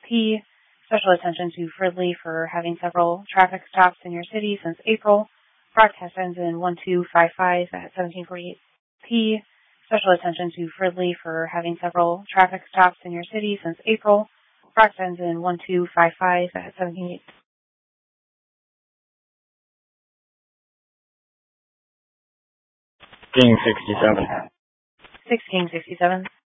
P. Special attention to Fridley for having several traffic stops in your city since April. Broadcast ends in 1255 at 1748 P. Special attention to Fridley for having several traffic stops in your city since April. Broadcast ends in 1255 at 1748. 1667. 1667.